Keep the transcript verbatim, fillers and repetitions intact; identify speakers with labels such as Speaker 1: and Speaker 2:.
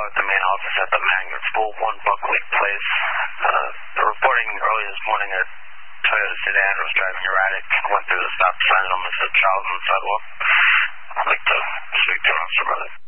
Speaker 1: at the main office at the Magnet School, one Buckley Place. Uh, reporting early this morning that Toyota sedan was driving erratic, went through the stop sign and almost hit a child on the sidewalk. I'd like to speak to an officer about it.